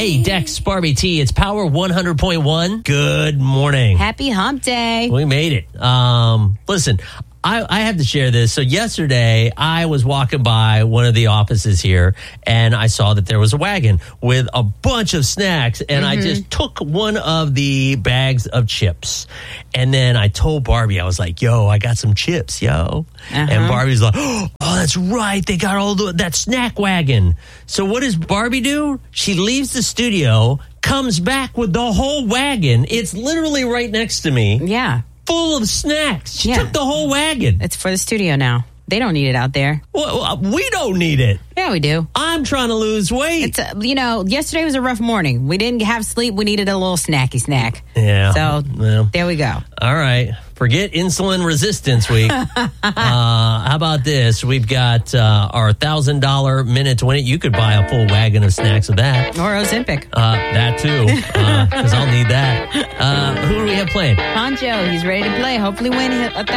Barbie, Dex, Barbie T. It's Power 100.1. Good morning. Happy hump day. We made it. Listen, I have to share this. So yesterday, I was walking by one of the offices here, and I saw that there was a wagon with a bunch of snacks, and I just took one of the bags of chips. And then I told Barbie, I was like, yo, I got some chips, yo. And Barbie's like, oh, that's right. They got all that snack wagon. So what does Barbie do? She leaves the studio, comes back with the whole wagon. It's literally right next to me. Yeah. Full of snacks. She took the whole wagon. It's for the studio now. They don't need it out there. Well, we don't need it. Yeah, we do. I'm trying to lose weight. It's yesterday was a rough morning. We didn't have sleep. We needed a little snacky snack. Yeah. So there we go. All right. Forget insulin resistance week. How about this? We've got our $1,000 minute to win it. You could buy a full wagon of snacks with that. Or Ozempic. That too, because I'll need that. Who do we have playing? Poncho, he's ready to play. Hopefully win $1,000.